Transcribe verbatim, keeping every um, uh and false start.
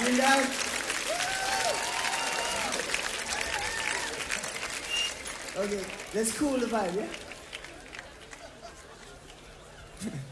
You know? Okay, let's cool the vibe, yeah?